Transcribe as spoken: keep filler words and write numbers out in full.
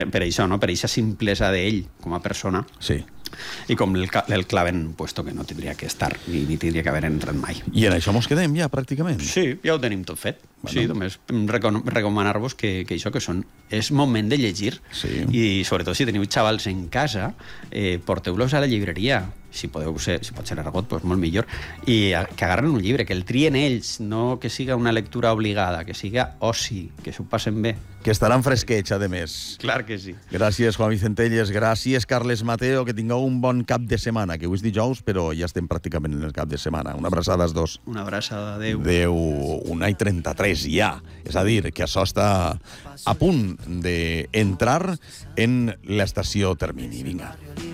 per això, no? Per aquesta simplesa d'ell com a persona. Sí. I com el, el claven puesto que no tindria que estar ni, ni tindria que haver entrat mai. I en això mos quedem ja, pràcticament? Sí, ja ho tenim tot fet. Bueno. Sí, només recom recomanar-vos que, que això que són és moment de llegir. Sí. I sobretot si teniu xavals en casa, eh, porteu-los a la llibreria. Si podeu ser, si pot ser argot, doncs molt millor. I a, que agarren un llibre, que el trien ells, no que siga una lectura obligada, que siga oci, que s'ho passen bé. Que estaran fresquets, a més. Clar que sí. Gràcies, Juan Vicentelles. Gràcies, Carles Mateo. Que tingueu un bon cap de setmana, que avui és dijous, però ja estem pràcticament en el cap de setmana. Una abraçada als dos. Una abraçada, adéu. Adéu, una i trenta-tres ja. És a dir, que això està a punt d'entrar en l'estació Termini. Vinga.